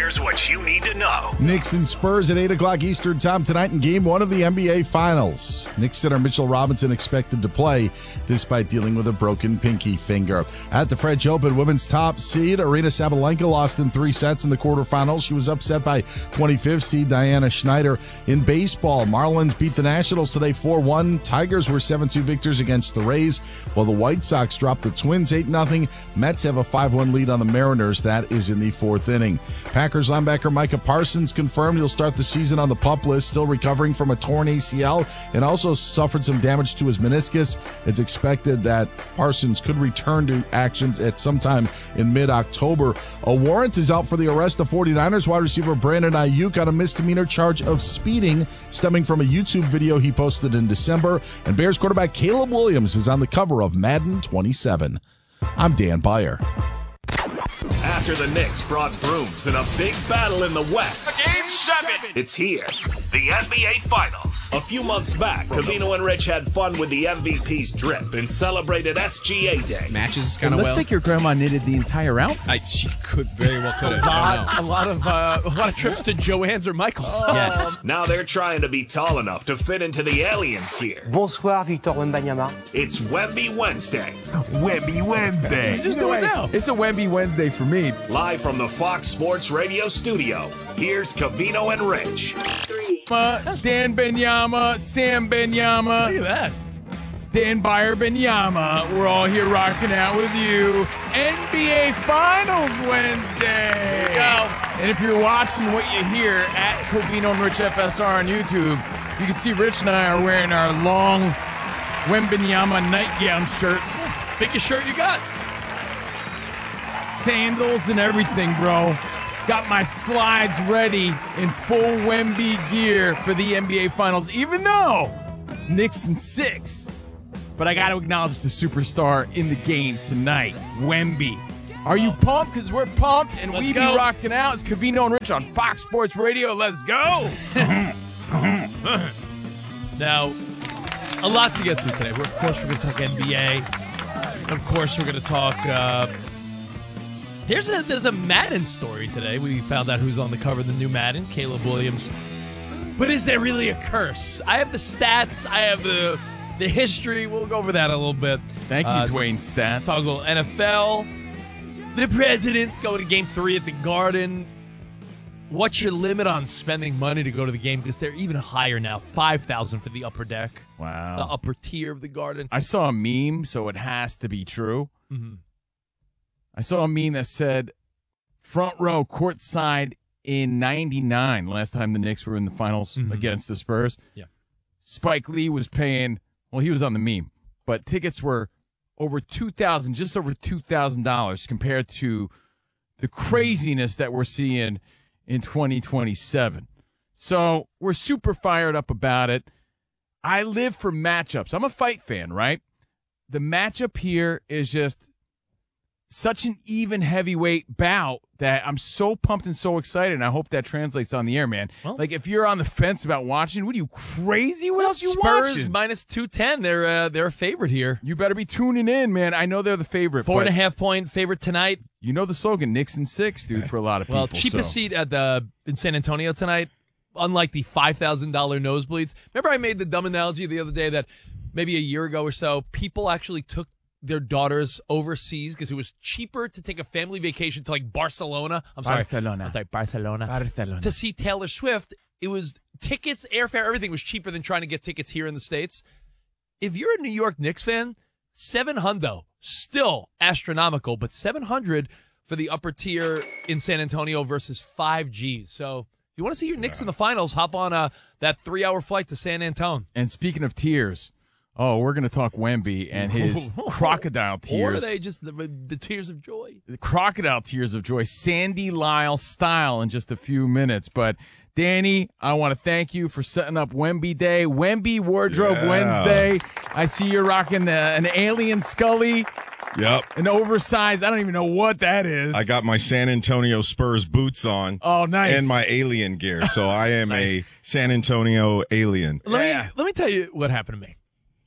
here's what you need to know. Knicks and Spurs at 8 o'clock Eastern time tonight in Game 1 of the NBA Finals. Knicks center Mitchell Robinson expected to play despite dealing with a broken pinky finger. At the French Open, women's top seed Aryna Sabalenka lost in 3 sets in the quarterfinals. She was upset by 25th seed Diana Schneider. In baseball, Marlins beat the Nationals today 4-1. Tigers were 7-2 victors against the Rays, while the White Sox dropped the Twins 8-0. Mets have a 5-1 lead on the Mariners. That is in the 4th inning. Packers linebacker Micah Parsons confirmed he'll start the season on the PUP list, still recovering from a torn ACL and also suffered some damage to his meniscus. It's expected that Parsons could return to action at sometime in mid-October. A warrant is out for the arrest of 49ers wide receiver Brandon Ayuk on a misdemeanor charge of speeding stemming from a YouTube video he posted in December. And Bears quarterback Caleb Williams is on the cover of Madden 27. I'm Dan Beyer. After the Knicks brought brooms in a big battle in the West, Game 7. it's here, the NBA Finals. A few months back, Covino and Rich had fun with the MVP's drip and celebrated SGA Day. Matches It kind of looks well. like your grandma knitted the entire outfit. She could very well could have. A lot of trips to Joann's or Michael's. Yes. Now they're trying to be tall enough to fit into the aliens gear. Bonsoir, Victor Wembanyama. It's Wemby Wednesday. Webby Wednesday. Just do it now. It's a Wemby Wednesday for me. Live from the Fox Sports Radio studio, here's Covino and Rich. Dan Benyama, Sam Benyama, Look at that. Dan Beyer Benyama. We're all here rocking out with you. NBA Finals Wednesday. Go. And if you're watching what you hear at Covino and Rich FSR on YouTube, you can see Rich and I are wearing our long Wembenyama nightgown shirts. Biggest shirt you got. Sandals and everything, bro. Got my slides ready in full Wemby gear for the NBA Finals, even though Knicks in 6. But I got to acknowledge the superstar in the game tonight, Wemby. Are you pumped? Because we're pumped, and Let's we go. be rocking out. It's Covino and Rich on Fox Sports Radio. Let's go. Now, a lot to get to today. Of course, we're going to talk NBA. Of course, we're going to talk. There's a Madden story today. We found out who's on the cover of the new Madden, Caleb Williams. But is there really a curse? I have the stats. I have the history. We'll go over that a little bit. Thank you, Dwayne Stats. Talk a little NFL. The president's going to Game 3 at the Garden. What's your limit on spending money to go to the game? Because they're even higher now, $5,000 for the upper deck, Wow. the upper tier of the Garden. I saw a meme, so it has to be true. Mhm. I saw a meme that said front row courtside in 99, last time the Knicks were in the finals against the Spurs. Yeah. Spike Lee was paying, well, he was on the meme, but tickets were over $2,000, just over $2,000 compared to the craziness that we're seeing in 2027. So we're super fired up about it. I live for matchups. I'm a fight fan, right? The matchup here is just such an even heavyweight bout that I'm so pumped and so excited, and I hope that translates on the air, man. Well- Like, if you're on the fence about watching, what are you, crazy? What else you Spurs watching? minus 210. They're a favorite here. You better be tuning in, man. I know they're the favorite. 4.5 point favorite tonight. You know the slogan, Knicks in 6, dude, for a lot of people. Well, cheapest so. seat in San Antonio tonight. Unlike the $5,000 nosebleeds. Remember, I made the dumb analogy the other day that maybe a year ago or so, people actually took their daughters overseas because it was cheaper to take a family vacation to like Barcelona. Barcelona. Barcelona. To see Taylor Swift. It was tickets, airfare, everything was cheaper than trying to get tickets here in the States. If you're a New York Knicks fan, $700, still astronomical, but $700 for the upper tier in San Antonio versus 5Gs. So if you want to see your Knicks in the finals, hop on that 3-hour flight to San Antonio. And speaking of tears, we're going to talk Wemby and his crocodile tears. Or are they just the tears of joy? The crocodile tears of joy, Sandy Lyle style in just a few minutes. But Danny, I want to thank you for setting up Wemby Day, Wemby Wardrobe Wednesday. I see you're rocking an alien Scully. Yep. An oversized, I don't even know what that is. I got my San Antonio Spurs boots on. Oh, nice. And my alien gear. So I am a San Antonio alien. Let me tell you what happened to me.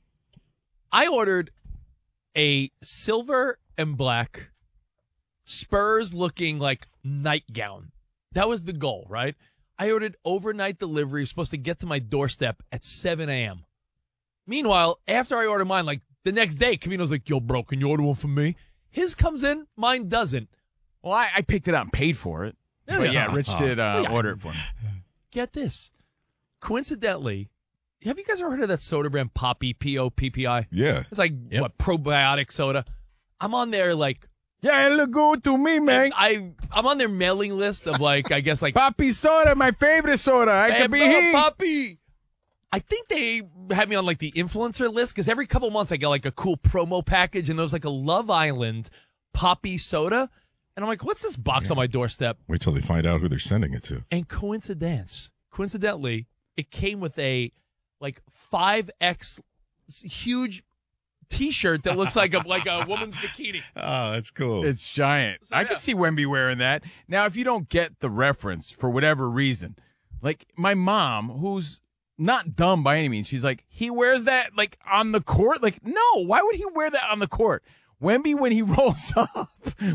I ordered a silver and black Spurs looking like nightgown. That was the goal, right? I ordered overnight delivery. It was supposed to get to my doorstep at 7 a.m. Meanwhile, after I ordered mine, like the next day, Cavino's like, yo, bro, can you order one for me? His comes in, mine doesn't. Well, I picked it up and paid for it. But yeah, Rich did order it for me. Get this. Coincidentally, have you guys ever heard of that soda brand Poppy, P-O-P-P-I? Yeah. It's like, what, probiotic soda? I'm on there like, yeah, it look good to me, man. I'm on their mailing list of like, I guess like, Poppy soda, my favorite soda. I hey, could be bro, here. Poppy. I think they had me on like the influencer list because every couple months I get like a cool promo package and there's like a Love Island Poppy soda. And I'm like, what's this box on my doorstep? Wait till they find out who they're sending it to. And coincidentally, it came with a like 5X huge T-shirt that looks like a woman's bikini. Oh, that's cool. It's giant. So, I could see Wemby wearing that. Now, if you don't get the reference for whatever reason, like my mom, who's not dumb by any means, she's like, he wears that like on the court? Like, no, why would he wear that on the court? Wemby, when he rolls up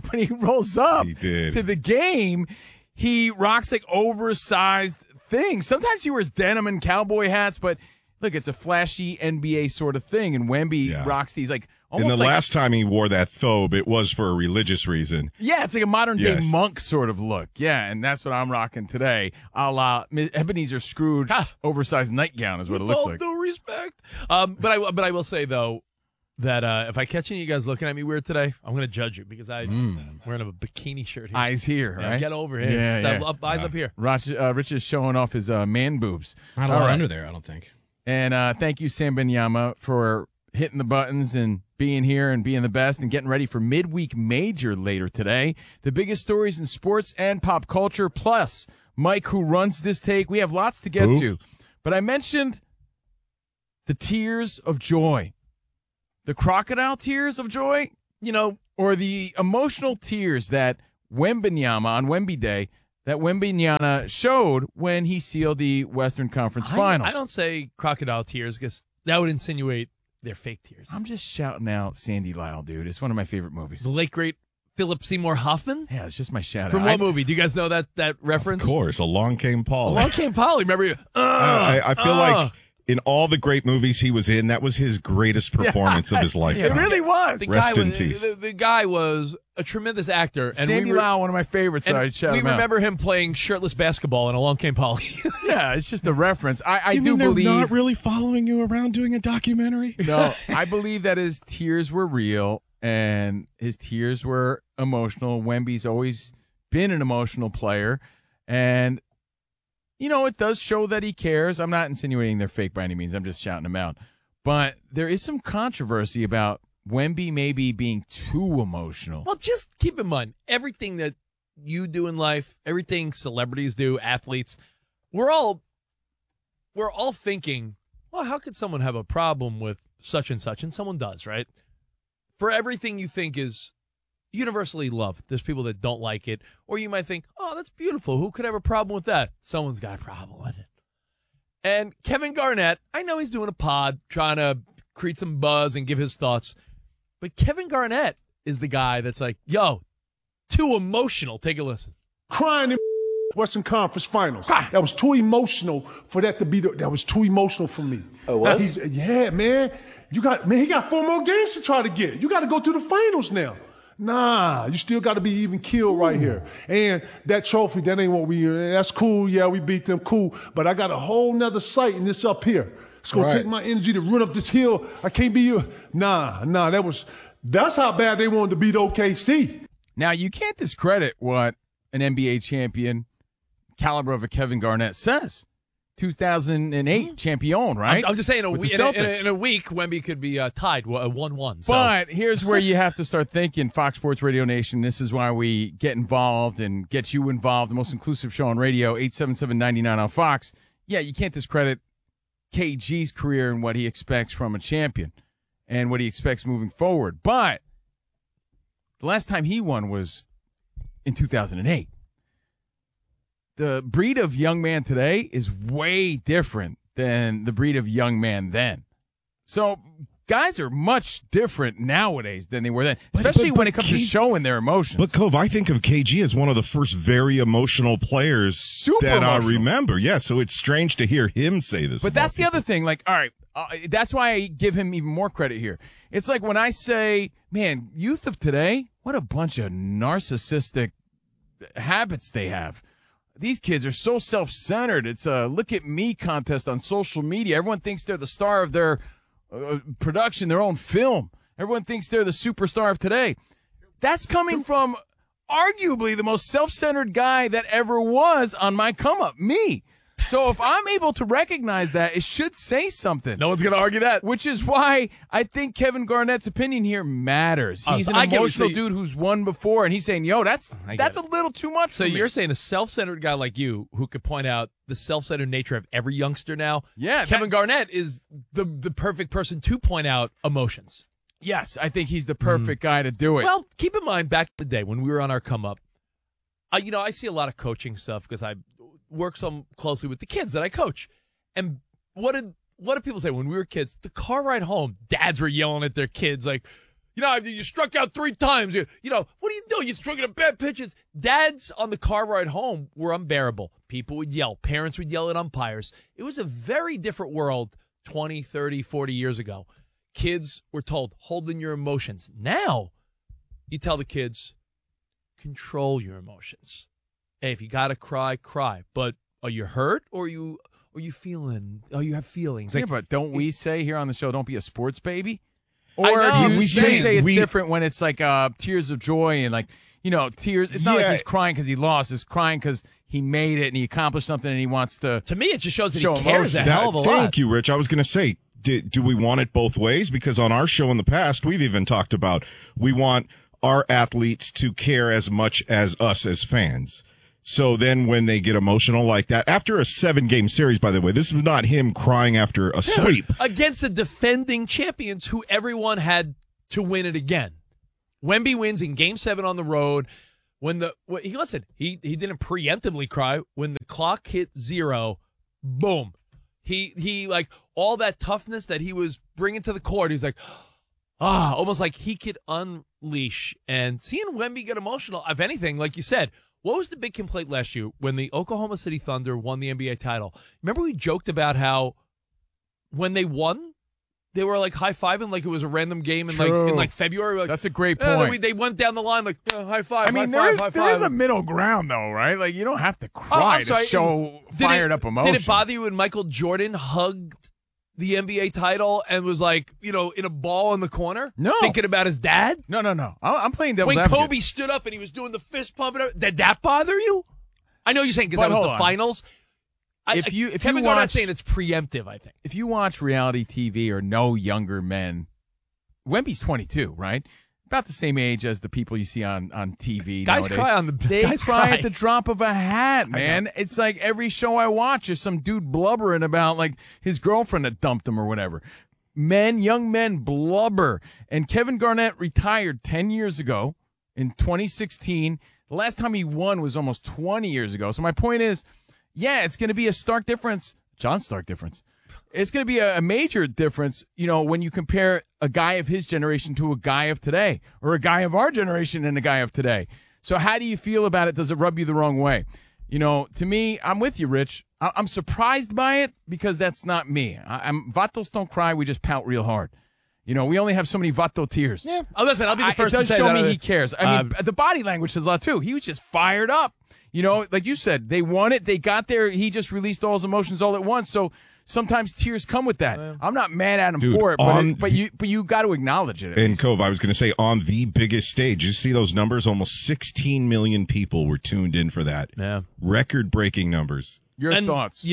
He did. to the game, he rocks like oversized things. Sometimes he wears denim and cowboy hats, but look, it's a flashy NBA sort of thing. And Wemby rocks these like And almost the like, last time he wore that thobe, it was for a religious reason. yeah, it's like a modern day Yes. monk sort of look. Yeah, and that's what I'm rocking today. A la Ebenezer Scrooge oversized nightgown is what it looks like. With all due respect. But I will say though that if I catch any of you guys looking at me weird today, I'm going to judge you because I'm wearing a bikini shirt here. Eyes here, Yeah, right? get over here. Yeah, Step yeah. up, eyes up here. Rich is showing off his man boobs. Not a All lot right. under there, I don't think. And thank you, Sam Benyama, for hitting the buttons and being here and being the best and getting ready for midweek major later today. The biggest stories in sports and pop culture, plus Mike, who runs this take. We have lots to get to. But I mentioned the tears of joy. The crocodile tears of joy, or the emotional tears that Wembanyama on Wemby Day, that Wembanyama showed when he sealed the Western Conference Finals. I don't say crocodile tears because that would insinuate they're fake tears. I'm just shouting out Sandy Lyle, dude. It's one of my favorite movies. The late, great Philip Seymour Hoffman? Yeah, it's just my shout From out. what movie? Do you guys know that reference? Of course, Along Came Polly. Along Came Polly. Remember you? I feel like in all the great movies he was in, that was his greatest performance of his lifetime. It really was. Rest in peace. The guy was a tremendous actor. And Sandy Lyle, one of my favorites. So I shout we him out. remember him playing shirtless basketball in Along Came Polly. Yeah, it's just a reference. I You do mean they're believe. not really following you around doing a documentary? No, I believe that his tears were real and his tears were emotional. Wemby's always been an emotional player. And, it does show that he cares. I'm not insinuating they're fake by any means. I'm just shouting them out. But there is some controversy about Wemby maybe being too emotional. Well, just keep in mind, everything that you do in life, everything celebrities do, athletes, we're all thinking, well, how could someone have a problem with such and such? And someone does, right? For everything you think is universally loved, there's people that don't like it. Or you might think, oh, that's beautiful. Who could have a problem with that? Someone's got a problem with it. And Kevin Garnett, I know he's doing a pod, trying to create some buzz and give his thoughts. But Kevin Garnett is the guy that's like, yo, too emotional. Take a listen. Crying in Western Conference Finals. That was too emotional for that to be. That was too emotional for me. Oh, what? Yeah, man. He got 4 more games to try to get. You got to go through the finals now. Nah, you still got to be even killed right here. And that trophy, that ain't what that's cool. Yeah, we beat them, cool. But I got a whole nother sight in this up here. It's going to take my energy to run up this hill. I can't be you. Nah, that's how bad they wanted to beat OKC. Now, you can't discredit what an NBA champion caliber of a Kevin Garnett says. 2008 champion, right? I'm just saying, With the in Celtics. a week, Wemby could be tied 1-1. So. But here's where you have to start thinking, Fox Sports Radio Nation. This is why we get involved and get you involved. The most inclusive show on radio, 877-99 on Fox. Yeah, you can't discredit KG's career and what he expects from a champion and what he expects moving forward. But the last time he won was in 2008. The breed of young man today is way different than the breed of young man then. So guys are much different nowadays than they were then, especially when it comes to showing their emotions. But, Cove, I think of KG as one of the first very emotional players I remember. Yeah, so it's strange to hear him say this. But that's the other thing. Like, all right, that's why I give him even more credit here. It's like when I say, man, youth of today, what a bunch of narcissistic habits they have. These kids are so self-centered. It's a look at me contest on social media. Everyone thinks they're the star of their production, their own film. Everyone thinks they're the superstar of today. That's coming from arguably the most self-centered guy that ever was on my come-up, me. So if I'm able to recognize that, it should say something. No one's going to argue that. Which is why I think Kevin Garnett's opinion here matters. He's an emotional dude who's won before, and he's saying, yo, that's a little too much for me. So you're saying a self-centered guy like you who could point out the self-centered nature of every youngster now? Yeah. Kevin Garnett is the perfect person to point out emotions. Yes, I think he's the perfect guy to do it. Well, keep in mind, back in the day when we were on our come-up, I see a lot of coaching stuff because I work so closely with the kids that I coach. And what did people say when we were kids? The car ride home, dads were yelling at their kids like, you struck out 3 times. What are you doing? You're striking out bad pitches. Dads on the car ride home were unbearable. People would yell. Parents would yell at umpires. It was a very different world 20, 30, 40 years ago. Kids were told, hold in your emotions. Now, you tell the kids, control your emotions. Hey, if you gotta cry, cry. But are you hurt or are you feeling? Oh, you have feelings. Yeah, but don't we say here on the show, don't be a sports baby? I Or know. do you We say say it's we- different when it's like tears of joy and like, tears. It's not like he's crying because he lost. It's crying because he made it and he accomplished something and he wants to. To me, it just shows that Show he cares a emotion. hell of a lot. Thank you, Rich. I was going to say, do we want it both ways? Because on our show in the past, we've even talked about we want our athletes to care as much as us as fans. So then when they get emotional like that, after a 7-game series, by the way, this was not him crying after a sweep. Against the defending champions who everyone had to win it again. Wemby wins in Game 7 on the road. He didn't preemptively cry. When the clock hit 0, boom. He like all that toughness that he was bringing to the court, he's like, almost like he could unleash. And seeing Wemby get emotional, if anything, like you said, what was the big complaint last year when the Oklahoma City Thunder won the NBA title? Remember we joked about how when they won, they were like high-fiving like it was a random game in February. Like, that's a great point. They went down the line like high five. I mean, there is a middle ground though, right? Like you don't have to cry to show fired up emotion. Did it bother you when Michael Jordan hugged the NBA title and was like, in a ball in the corner? No. Thinking about his dad? No. I'm playing devil's When advocate. Kobe stood up and he was doing the fist pump, did that bother you? I know you're saying because that was the finals. Kevin Garnett's saying it's preemptive, I think. If you watch reality TV or know younger men, Wemby's 22, right? About the same age as the people you see on TV Guys nowadays. They cry at the drop of a hat, man. It's like every show I watch is some dude blubbering about like his girlfriend that dumped him or whatever. Young men blubber. And Kevin Garnett retired 10 years ago in 2016. The last time he won was almost 20 years ago. So my point is, yeah, it's going to be a stark difference. Stark difference. It's going to be a major difference, when you compare a guy of his generation to a guy of today, or a guy of our generation and a guy of today. So how do you feel about it? Does it rub you the wrong way? To me, I'm with you, Rich. I'm surprised by it because that's not me. Vatos don't cry. We just pout real hard. We only have so many Vato tears. Yeah. Oh, listen, I'll be the first to say that. It does show that. me he cares. I mean, the body language says a lot, too. He was just fired up. Like you said, they won it. They got there. He just released all his emotions all at once. So sometimes tears come with that. I'm not mad at him for it, but you got to acknowledge it. And Cove, I was going to say, on the biggest stage, you see those numbers? Almost 16 million people were tuned in for that. Yeah. Record-breaking numbers. Your thoughts?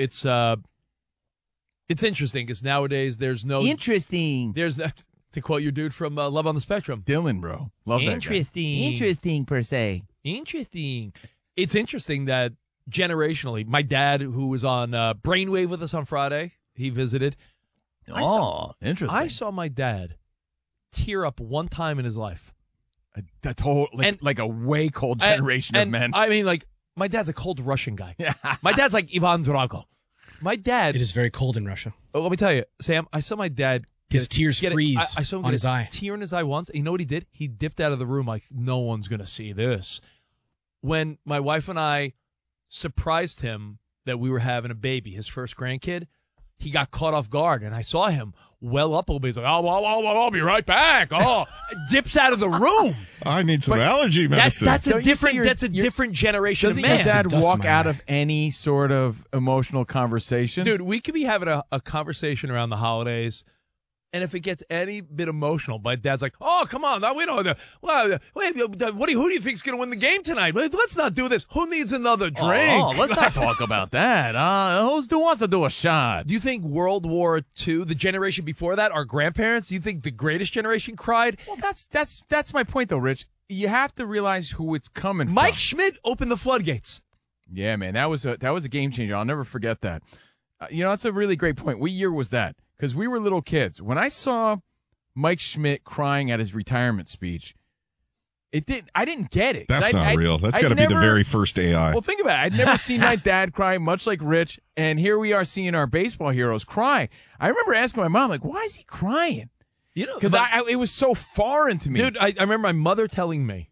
It's interesting because nowadays there's no interesting. There's to quote your dude from Love on the Spectrum, Dylan, bro. Love that guy. Interesting per se. Interesting. It's interesting that generationally, my dad, who was on Brainwave with us on Friday, he visited. Interesting. I saw my dad tear up one time in his life. That's whole like a way cold generation of men. I mean, like my dad's a cold Russian guy. My dad's like Ivan Drago. My dad. It is very cold in Russia. Let me tell you, Sam. I saw my dad His tears freeze I saw him on get his a eye. tear in his eye once. You know what he did? He dipped out of the room like, no one's going to see this. When my wife and I surprised him that we were having a baby, his first grandkid, he got caught off guard, and I saw him well up a little bit. He's like, I'll be right back. Oh, dips out of the room. I need some allergy medicine. That's a different generation of Doesn't man. your dad Dust in walk my out eye. of any sort of emotional conversation? Dude, we could be having a conversation around the holidays, and if it gets any bit emotional, my dad's like, "Oh, come on, we don't. Well, wait, who do you think's going to win the game tonight? Let's not do this. Who needs another drink? Oh, let's not talk about that. Who wants to do a shot? Do you think World War II, the generation before that, our grandparents, do you think the greatest generation cried? Well, that's my point, though, Rich. You have to realize who it's coming from. Mike Schmidt opened the floodgates. Yeah, man, that was a game changer. I'll never forget that. That's a really great point. What year was that? Because we were little kids. When I saw Mike Schmidt crying at his retirement speech, I didn't get it. That's not real. That's got to be the very first AI. Well, think about it. I'd never seen my dad cry, much like Rich, and here we are seeing our baseball heroes cry. I remember asking my mom, like, why is he crying? Because it was so foreign to me. Dude, I remember my mother telling me,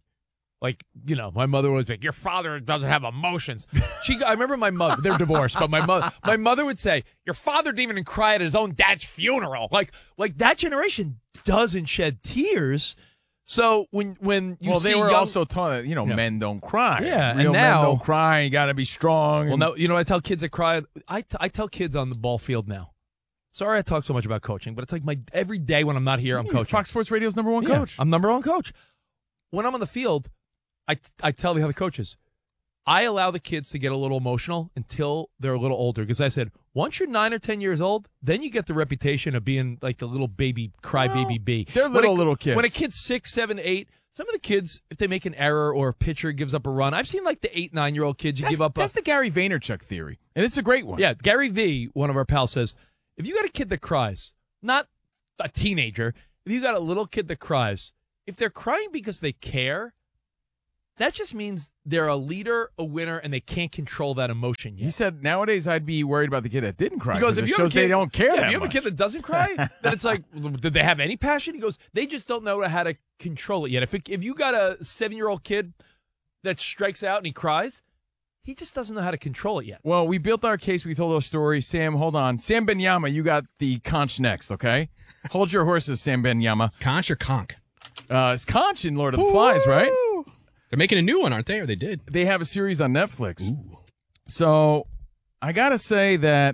my mother was like, your father doesn't have emotions. I remember my mother, they're divorced, but my mother would say, your father didn't even cry at his own dad's funeral. Like that generation doesn't shed tears. So when you see they were young, also taught, men don't cry. Yeah, Real and now men don't cry. You got to be strong. Well, no, you know what I tell kids that cry? I tell kids on the ball field now. Sorry I talk so much about coaching, but it's like every day when I'm not here, I'm coaching. Fox Sports Radio's number one coach. I'm number one coach. When I'm on the field, I tell the other coaches, I allow the kids to get a little emotional until they're a little older. Because I said, once you're 9 or 10 years old, then you get the reputation of being like the little baby, crybaby bee. They're little kids. When a kid's 6, 7, 8, some of the kids, if they make an error or a pitcher gives up a run, I've seen like the 8, 9-year-old kids give up. That's the Gary Vaynerchuk theory, and it's a great one. Yeah, Gary V, one of our pals, says, if you got a kid that cries, not a teenager, if you got a little kid that cries, if they're crying because they care, that just means they're a leader, a winner, and they can't control that emotion yet. He said nowadays I'd be worried about the kid that didn't cry. He goes, if if it you shows have a kid, they don't care that if you have much. a kid that doesn't cry, then it's like, did they have any passion? He goes, they just don't know how to control it yet. If you got a 7-year-old kid that strikes out and he cries, he just doesn't know how to control it yet. Well, we built our case. We told those stories. Sam, hold on. Sam Benyama, you got the conch next, okay? Hold your horses, Sam Benyama. Conch or conch? It's Conch in Lord of the Flies, right? They're making a new one, aren't they? Or they did? They have a series on Netflix. Ooh. So I got to say that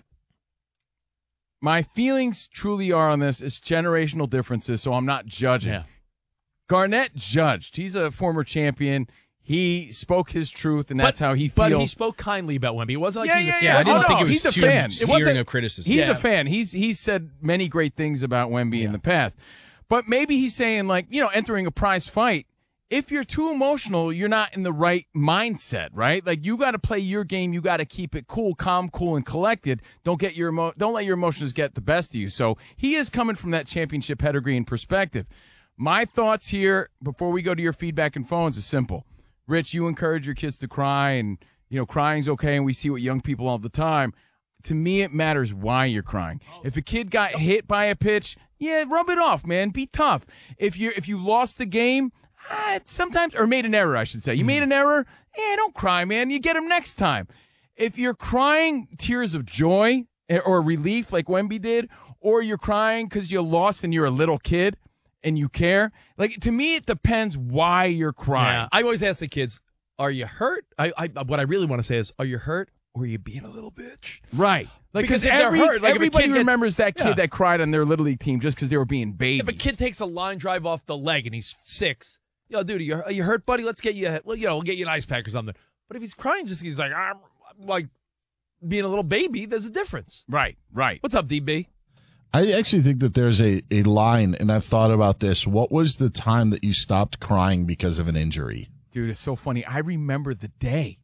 my feelings truly are on this. It's generational differences, so I'm not judging. Yeah. Garnett judged. He's a former champion. He spoke his truth, and that's how he feels. But he spoke kindly about Wemby. It wasn't like I didn't think it was he's a too fan. searing of criticism. He's a fan. He's said many great things about Wemby in the past. But maybe he's saying, entering a prize fight, if you're too emotional, you're not in the right mindset, right? Like, you got to play your game. You got to keep it cool, calm, cool, and collected. Don't let your emotions get the best of you. So he is coming from that championship pedigree and perspective. My thoughts here, before we go to your feedback and phones, is simple. Rich, you encourage your kids to cry, and, crying's okay, and we see what young people all the time. To me, it matters why you're crying. If a kid got hit by a pitch, rub it off, man. Be tough. If you lost the game, sometimes, or made an error, I should say. You made an error, don't cry, man. You get them next time. If you're crying tears of joy or relief like Wemby did, or you're crying because you lost and you're a little kid and you care, to me, it depends why you're crying. Yeah. I always ask the kids, are you hurt? What I really want to say is, are you hurt or are you being a little bitch? Right. Because if they're hurt, everybody remembers that kid that cried on their Little League team just because they were being babies. If a kid takes a line drive off the leg and he's 6, dude, are you hurt, buddy? Let's get you, we'll get you an ice pack or something. But if he's crying, he's like, I'm like being a little baby, there's a difference. Right. What's up, DB? I actually think that there's a line, and I've thought about this. What was the time that you stopped crying because of an injury? Dude, it's so funny. I remember the day.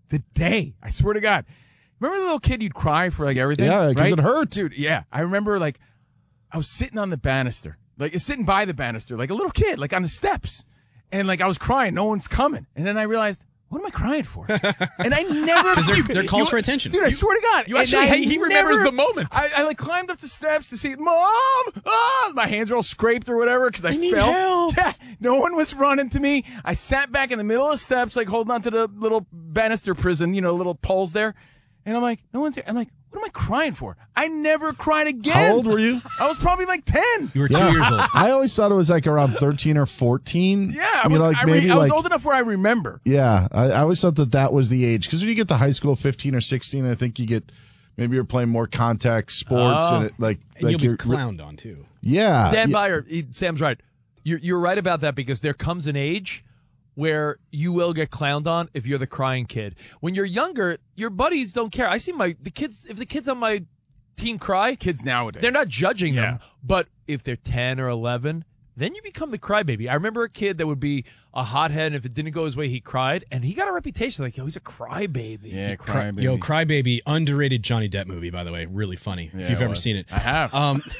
I swear to God. Remember the little kid you'd cry for everything? Yeah, because it hurt. Dude, yeah. I remember I was sitting on the banister, sitting by the banister, like a little kid, on the steps. And I was crying, no one's coming. And then I realized, what am I crying for? And I never. Because they're calls for attention. Dude, I swear to God. You actually, he remembers the moment. I like climbed up the steps to see, Mom! My hands are all scraped or whatever because I fell. Help. Yeah, no one was running to me. I sat back in the middle of the steps, like holding on to the little banister prison, little poles there. And I'm like, no one's here. I'm like, what am I crying for? I never cried again. How old were you? I was probably like 10. You were 2 years old. I always thought it was like around 13 or 14. Yeah, I was old enough where I remember. Yeah, I always thought that was the age. Because when you get to high school, 15 or 16, I think you get, maybe you're playing more contact sports. And And you'll be clowned on, too. Yeah. Dan Byer, Sam's right. You're right about that because there comes an age where you will get clowned on if you're the crying kid. When you're younger, your buddies don't care. I see the kids, if the kids on my team cry, kids nowadays, they're not judging them. But if they're 10 or 11, then you become the crybaby. I remember a kid that would be a hothead, and if it didn't go his way, he cried, and he got a reputation like, yo, he's a crybaby. Yeah, crybaby. Yo, Crybaby, underrated Johnny Depp movie, by the way. Really funny. Yeah, if you've ever seen it. I have.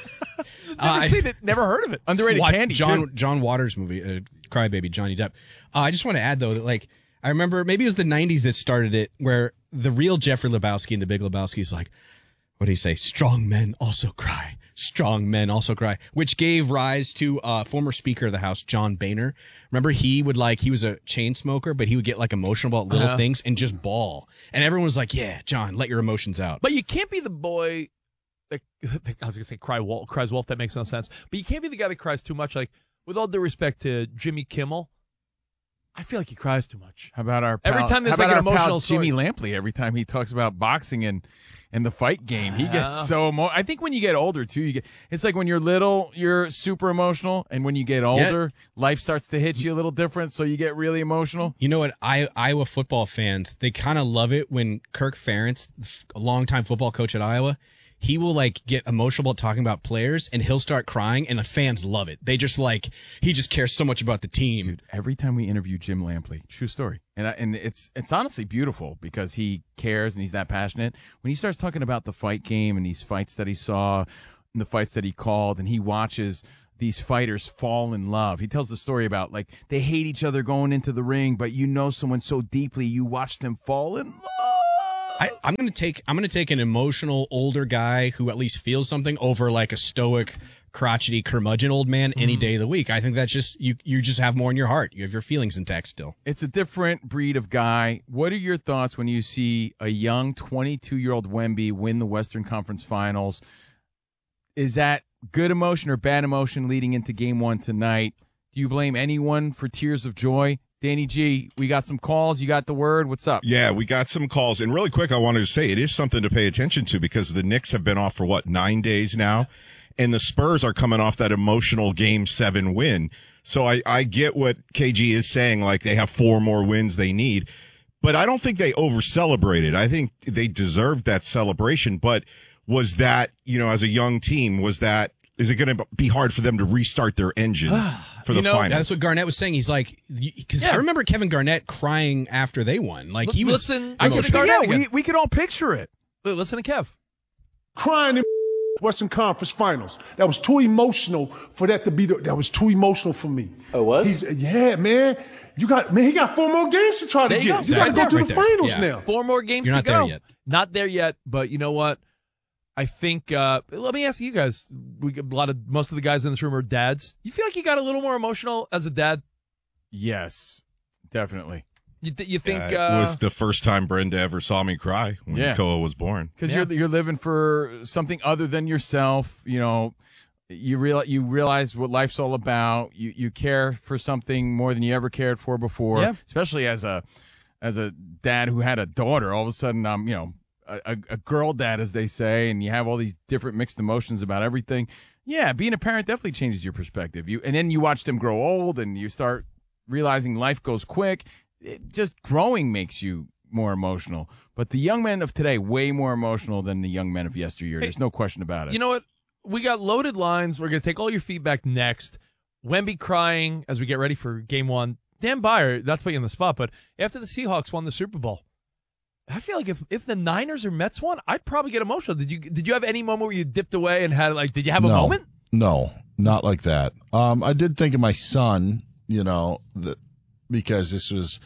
Never seen it, never heard of it. Underrated candy, John Waters movie, Crybaby, Johnny Depp. I just want to add, though, that, I remember maybe it was the 90s that started it, where the real Jeffrey Lebowski in The Big Lebowski is like, what do you say? Strong men also cry. Strong men also cry, which gave rise to former Speaker of the House, John Boehner. Remember, he was a chain smoker, but he would get emotional about little things and just bawl. And everyone was like, yeah, John, let your emotions out. But you can't be the boy that, I was going to say cries wolf. That makes no sense. But you can't be the guy that cries too much. With all due respect to Jimmy Kimmel, I feel like he cries too much. How about our pal, every time there's an emotional story? Jimmy Lampley, every time he talks about boxing and the fight game, he gets so emotional. I think when you get older too, it's like when you're little, you're super emotional, and when you get older, life starts to hit you a little different, so you get really emotional. You know what? Iowa football fans, they kind of love it when Kirk Ferentz, a longtime football coach at Iowa, he will get emotional about talking about players, and he'll start crying, and the fans love it. They just he just cares so much about the team. Dude, every time we interview Jim Lampley, true story, and it's honestly beautiful because he cares and he's that passionate. When he starts talking about the fight game and these fights that he saw, and the fights that he called, and he watches these fighters fall in love. He tells the story about they hate each other going into the ring, but someone so deeply you watch them fall in love. I'm gonna take an emotional older guy who at least feels something over a stoic, crotchety, curmudgeon old man any day of the week. I think that's just you just have more in your heart. You have your feelings intact still. It's a different breed of guy. What are your thoughts when you see a young 22-year-old Wemby win the Western Conference Finals? Is that good emotion or bad emotion leading into Game 1 tonight? Do you blame anyone for tears of joy? Danny G, we got some calls. You got the word. What's up? Yeah, we got some calls. And really quick, I wanted to say it is something to pay attention to because the Knicks have been off for 9 days now, and the Spurs are coming off that emotional Game 7 win. So I get what KG is saying, they have 4 more wins they need. But I don't think they over-celebrated. I think they deserved that celebration. But was that, as a young team, is it going to be hard for them to restart their engines for the finals? That's what Garnett was saying. He's because I remember Kevin Garnett crying after they won. He was. Listen to Garnett again. We could all picture it. Listen to Kev. Crying in Western Conference Finals. That was too emotional for that to be. That was too emotional for me. Oh, what? Yeah, man. He got 4 more games to try to get. You got to go to the finals now. 4 more games You're to go. Not there yet. Not there yet. But you know what? I think, let me ask you guys, most of the guys in this room are dads. You feel like you got a little more emotional as a dad? Yes, definitely. You think it was the first time Brenda ever saw me cry when Koa was born. Because you're living for something other than yourself. You realize what life's all about. You care for something more than you ever cared for before. Yeah. Especially as a dad who had a daughter. All of a sudden, a girl dad, as they say, and you have all these different mixed emotions about everything. Yeah, being a parent definitely changes your perspective. And then you watch them grow old, and you start realizing life goes quick. Just growing makes you more emotional. But the young men of today, way more emotional than the young men of yesteryear. There's no question about it. You know what? We got loaded lines. We're going to take all your feedback next. Wemby crying as we get ready for Game 1. Dan Byer, that's put you on the spot, but after the Seahawks won the Super Bowl, I feel like if the Niners or Mets won, I'd probably get emotional. Did you have any moment where you dipped away and had did you have a moment? No, not like that. I did think of my son, because this was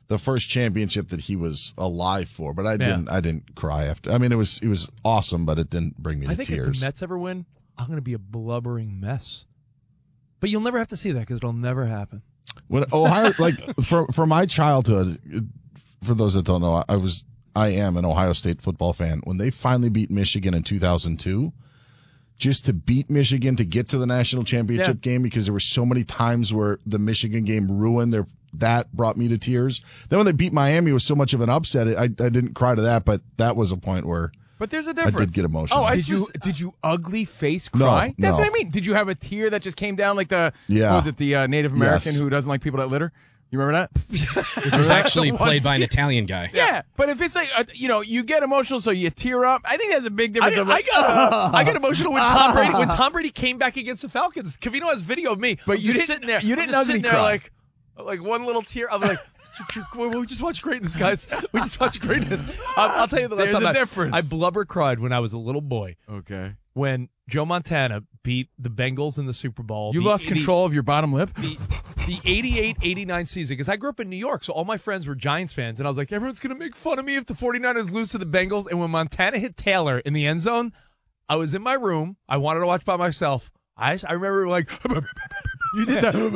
the first championship that he was alive for. But I didn't cry after. I mean, it was awesome, but it didn't bring me to tears. If the Mets ever win, I'm going to be a blubbering mess. But you'll never have to see that because it'll never happen. When Ohio, like for my childhood, for those that don't know, I am an Ohio State football fan. When they finally beat Michigan in 2002, just to beat Michigan to get to the national championship game, because there were so many times where the Michigan game ruined that brought me to tears. Then when they beat Miami, it was so much of an upset. I didn't cry to that, but that was a point where. But there's a difference. I did get emotional. Oh, did you ugly face cry? No. That's what I mean. Did you have a tear that just came down like what was it, the Native American who doesn't like people that litter? You remember that? Which was actually played by an Italian guy. Yeah, but if it's like, you get emotional so you tear up, I think there's a big difference. I got emotional when Tom Brady came back against the Falcons. Cavino has video of me. But you didn't sitting there. You didn't just sitting cry. there like one little tear. I'm like, we just watched greatness, guys. We just watched greatness. I'll tell you the last time. There's a difference. I blubber cried when I was a little boy. Okay. When Joe Montana beat the Bengals in the Super Bowl. You lost control of your bottom lip? The 88-89 season, because I grew up in New York, so all my friends were Giants fans, and I was like, everyone's going to make fun of me if the 49ers lose to the Bengals. And when Montana hit Taylor in the end zone, I was in my room. I wanted to watch by myself. I remember you did that.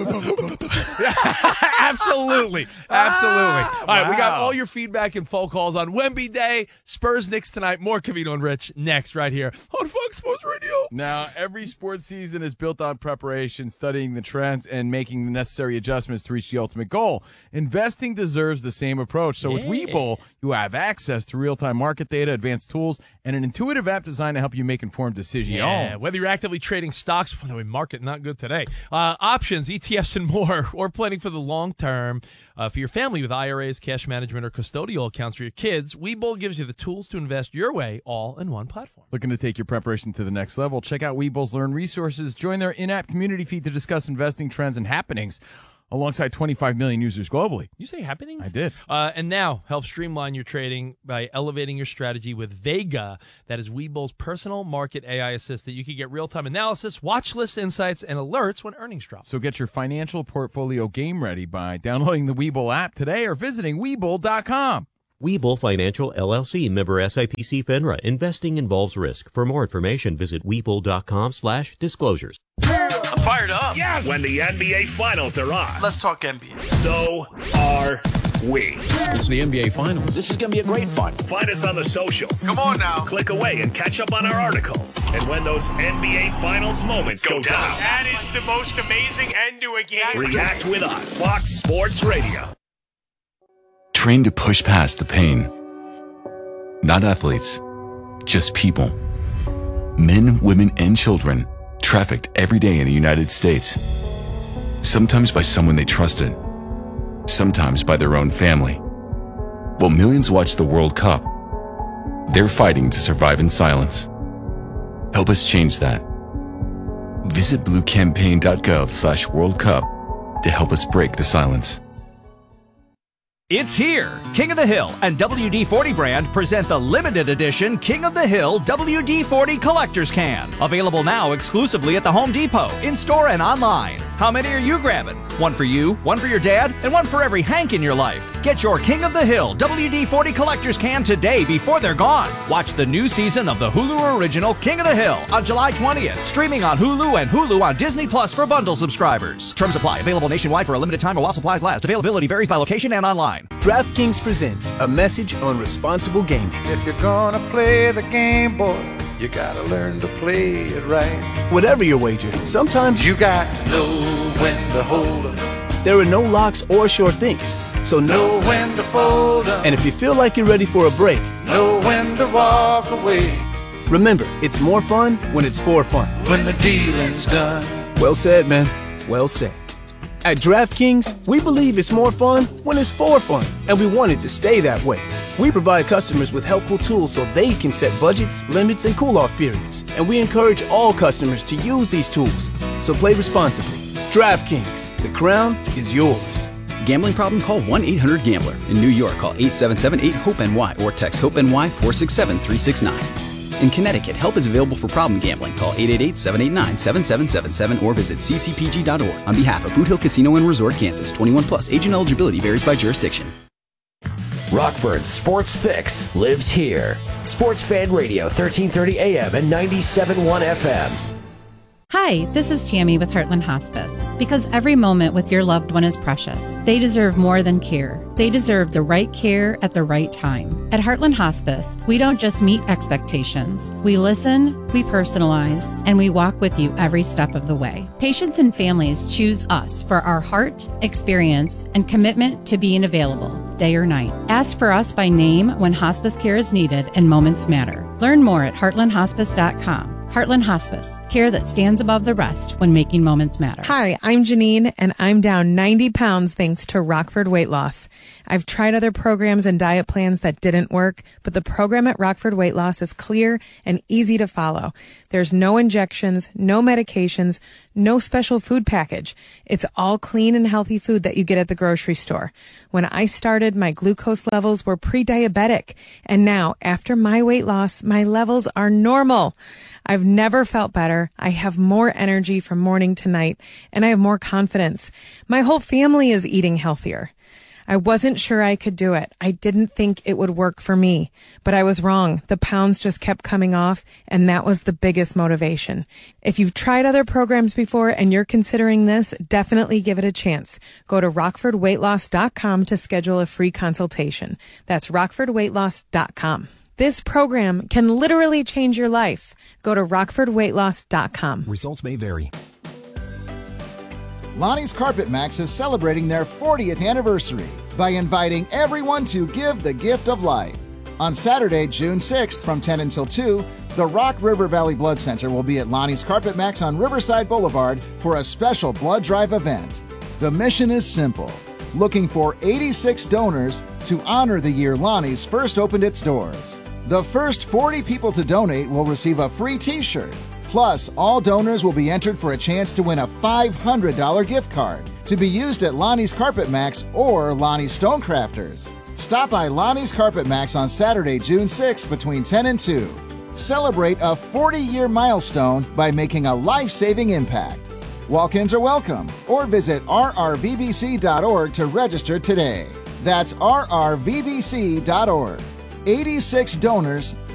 Absolutely. All right, we got all your feedback and phone calls on Wemby Day. Spurs Knicks tonight. More Cavino and Rich next right here on Fox Sports Radio. Now, every sports season is built on preparation, studying the trends, and making the necessary adjustments to reach the ultimate goal. Investing deserves the same approach. So with Webull, you have access to real-time market data, advanced tools, and an intuitive app designed to help you make informed decisions. Yeah, whether you're actively trading stocks, by the way, market not good today, options, ETFs, and more, or planning for the long term for your family with IRAs, cash management, or custodial accounts for your kids, Webull gives you the tools to invest your way all in one platform. Looking to take your preparation to the next level? Check out Webull's Learn Resources. Join their in-app community feed to discuss investing trends and happenings alongside 25 million users globally. You say happenings? I did. And now, help streamline your trading by elevating your strategy with Vega. That is Webull's personal market AI assistant. You can get real-time analysis, watch list insights, and alerts when earnings drop. So get your financial portfolio game ready by downloading the Webull app today or visiting Webull.com. Webull Financial, LLC, member SIPC FINRA. Investing involves risk. For more information, visit Webull.com/disclosures. I'm fired up. Yes. When the NBA Finals are on. Let's talk NBA. So are we. It's the NBA Finals. This is going to be a great fun. Find us on the socials. Come on now. Click away and catch up on our articles. And when those NBA Finals moments go down. That is the most amazing end to a game. React with us. Fox Sports Radio. Trained to push past the pain. Not athletes, just people. Men, women, and children trafficked every day in the United States. Sometimes by someone they trusted, sometimes by their own family. While millions watch the World Cup, they're fighting to survive in silence. Help us change that. Visit bluecampaign.gov/World Cup to help us break the silence. It's here! King of the Hill and WD-40 brand present the limited edition King of the Hill WD-40 Collector's Can. Available now exclusively at the Home Depot, in-store and online. How many are you grabbing? One for you, one for your dad, and one for every Hank in your life. Get your King of the Hill WD-40 Collector's Can today before they're gone. Watch the new season of the Hulu original King of the Hill on July 20th. Streaming on Hulu and Hulu on Disney Plus for bundle subscribers. Terms apply. Available nationwide for a limited time while supplies last. Availability varies by location and online. DraftKings presents a message on responsible gaming. If you're gonna play the game, boy, you gotta learn to play it right. Whatever your wager, sometimes you got to know when to hold 'em. There are no locks or sure things, so know when to fold 'em. And if you feel like you're ready for a break, know when to walk away. Remember, it's more fun when it's for fun. When the dealing's done. Well said, man. Well said. At DraftKings, we believe it's more fun when it's for fun, and we want it to stay that way. We provide customers with helpful tools so they can set budgets, limits, and cool-off periods, and we encourage all customers to use these tools. So play responsibly. DraftKings, the crown is yours. Gambling problem? Call 1-800-GAMBLER. In New York, call 877-8-HOPE-NY or text HOPE-NY 467-369. In Connecticut, help is available for problem gambling. Call 888-789-7777 or visit ccpg.org. On behalf of Boot Hill Casino and Resort, Kansas, 21 plus. Age and eligibility varies by jurisdiction. Rockford's Sports Fix lives here. Sports Fan Radio, 1330 AM and 97.1 FM. Hi, this is Tammy with Heartland Hospice. Because every moment with your loved one is precious, they deserve more than care. They deserve the right care at the right time. At Heartland Hospice, we don't just meet expectations. We listen, we personalize, and we walk with you every step of the way. Patients and families choose us for our heart, experience, and commitment to being available, day or night. Ask for us by name when hospice care is needed and moments matter. Learn more at heartlandhospice.com. Heartland Hospice, care that stands above the rest when making moments matter. Hi, I'm Janine, and I'm down 90 pounds thanks to Rockford Weight Loss. I've tried other programs and diet plans that didn't work, but the program at Rockford Weight Loss is clear and easy to follow. There's no injections, no medications, no special food package. It's all clean and healthy food that you get at the grocery store. When I started, my glucose levels were pre-diabetic, and now, after my weight loss, my levels are normal. I've never felt better. I have more energy from morning to night, and I have more confidence. My whole family is eating healthier. I wasn't sure I could do it. I didn't think it would work for me, but I was wrong. The pounds just kept coming off, and that was the biggest motivation. If you've tried other programs before and you're considering this, definitely give it a chance. Go to rockfordweightloss.com to schedule a free consultation. That's rockfordweightloss.com. This program can literally change your life. Go to rockfordweightloss.com. Results may vary. Lonnie's Carpet Max is celebrating their 40th anniversary by inviting everyone to give the gift of life. On Saturday, June 6th from 10 until 2, the Rock River Valley Blood Center will be at Lonnie's Carpet Max on Riverside Boulevard for a special blood drive event. The mission is simple, looking for 86 donors to honor the year Lonnie's first opened its doors. The first 40 people to donate will receive a free t-shirt. Plus, all donors will be entered for a chance to win a $500 gift card to be used at Lonnie's Carpet Max or Lonnie's Stonecrafters. Stop by Lonnie's Carpet Max on Saturday, June 6th between 10 and 2. Celebrate a 40-year milestone by making a life-saving impact. Walk-ins are welcome, or visit rrvbc.org to register today. That's rrvbc.org. 86 donors,